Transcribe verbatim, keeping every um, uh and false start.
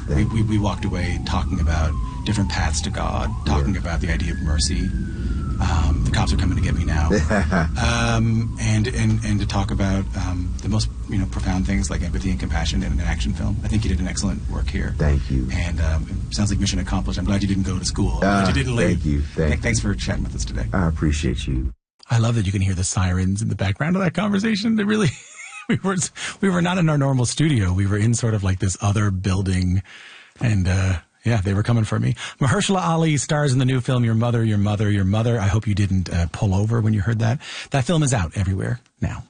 we, we, we walked away talking about different paths to God, talking yeah. about the idea of mercy. Um, the cops are coming to get me now. um, and, and, and to talk about um, the most you know profound things like empathy and compassion in an action film. I think you did an excellent work here. Thank you. And um, it sounds like mission accomplished. I'm glad you didn't go to school. I'm glad uh, you didn't leave. Thank you. Thank Th- thanks for chatting with us today. I appreciate you. I love that you can hear the sirens in the background of that conversation. They really, we were, we were not in our normal studio. We were in sort of like this other building, and uh, yeah, they were coming for me. Mahershala Ali stars in the new film Your Mother, Your Mother, Your Mother. I hope you didn't uh, pull over when you heard that. That film is out everywhere now.